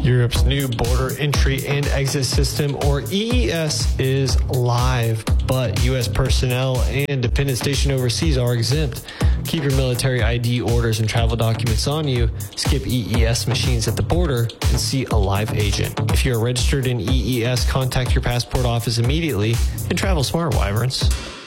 Europe's new border entry and exit system, or EES, is live, but U.S. personnel and dependents stationed overseas are exempt. Keep your military ID orders and travel documents on you, skip EES machines at the border, and see a live agent. If you are registered in EES, contact your passport office immediately and travel smart, Wyverns.